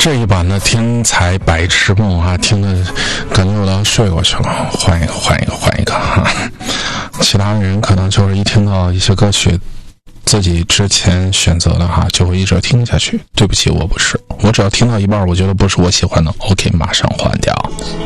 这一版的天才白痴梦啊，听的感觉我都要睡过去了，换一个哈。其他人可能就是一听到一些歌曲自己之前选择的哈，就会一直听下去。对不起，我不是，我只要听到一半我觉得不是我喜欢的 OK 马上换掉。